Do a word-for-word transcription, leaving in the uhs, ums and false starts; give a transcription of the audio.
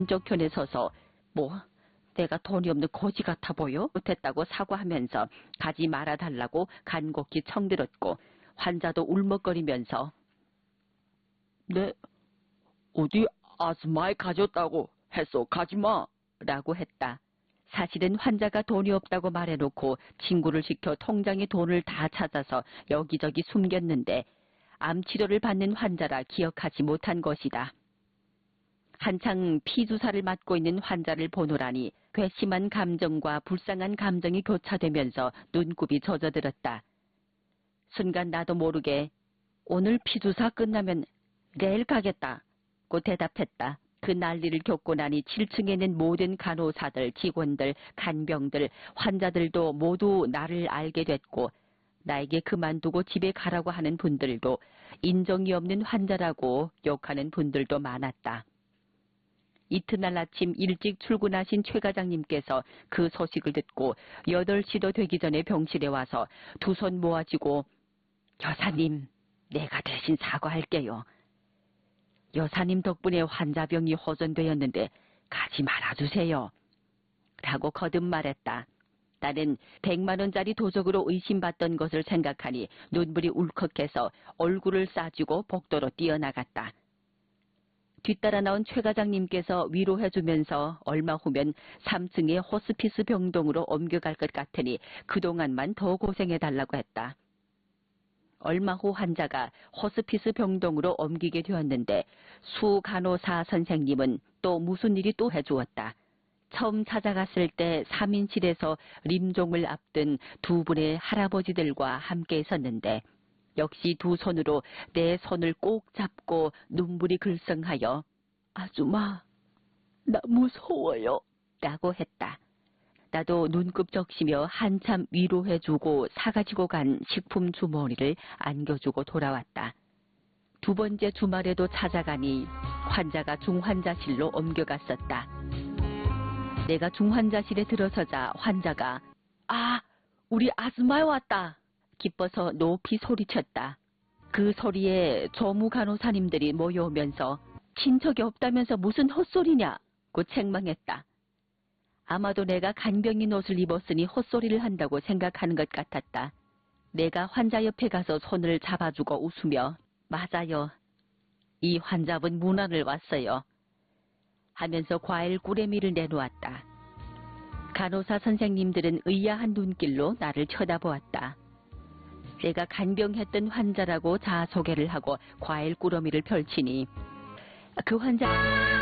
쪽 편에 서서 뭐 내가 돈이 없는 거지 같아 보여? 못했다고 사과하면서 가지 말아달라고 간곡히 청들었고 환자도 울먹거리면서 네 어디 아스마에 가졌다고 했어 가지마 라고 했다. 사실은 환자가 돈이 없다고 말해놓고 친구를 시켜 통장에 돈을 다 찾아서 여기저기 숨겼는데 암치료를 받는 환자라 기억하지 못한 것이다. 한창 피주사를 맞고 있는 환자를 보노라니 괘씸한 감정과 불쌍한 감정이 교차되면서 눈곱이 젖어들었다. 순간 나도 모르게 오늘 피주사 끝나면 내일 가겠다고 대답했다. 그 난리를 겪고 나니 칠 층에 있는 모든 간호사들, 직원들, 간병들, 환자들도 모두 나를 알게 됐고 나에게 그만두고 집에 가라고 하는 분들도 인정이 없는 환자라고 욕하는 분들도 많았다. 이튿날 아침 일찍 출근하신 최 과장님께서 그 소식을 듣고 여덟 시도 되기 전에 병실에 와서 두 손 모아쥐고 여사님, 내가 대신 사과할게요. 여사님 덕분에 환자병이 호전되었는데 가지 말아주세요. 라고 거듭 말했다. 나는 백만 원짜리 도적으로 의심받던 것을 생각하니 눈물이 울컥해서 얼굴을 싸쥐고 복도로 뛰어나갔다. 뒤따라 나온 최 과장님께서 위로해주면서 얼마 후면 삼 층의 호스피스 병동으로 옮겨갈 것 같으니 그동안만 더 고생해달라고 했다. 얼마 후 환자가 호스피스 병동으로 옮기게 되었는데 수 간호사 선생님은 또 무슨 일이 또 해주었다. 처음 찾아갔을 때 삼 인실에서臨종을 앞둔 두 분의 할아버지들과 함께 있었는데 역시 두 손으로 내 손을 꼭 잡고 눈물이 글썽하여 아줌마, 나 무서워요 라고 했다. 나도 눈곱 적시며 한참 위로해주고 사가지고 간 식품 주머니를 안겨주고 돌아왔다. 두 번째 주말에도 찾아가니 환자가 중환자실로 옮겨갔었다. 내가 중환자실에 들어서자 환자가 아, 우리 아줌마 왔다. 기뻐서 높이 소리쳤다. 그 소리에 조무 간호사님들이 모여오면서 친척이 없다면서 무슨 헛소리냐고 책망했다. 아마도 내가 간병인 옷을 입었으니 헛소리를 한다고 생각하는 것 같았다. 내가 환자 옆에 가서 손을 잡아주고 웃으며 맞아요. 이 환자분 문안을 왔어요. 하면서 과일 꾸레미를 내놓았다. 간호사 선생님들은 의아한 눈길로 나를 쳐다보았다. 내가 간병했던 환자라고 자아소개를 하고 과일 꾸러미를 펼치니 그 환자...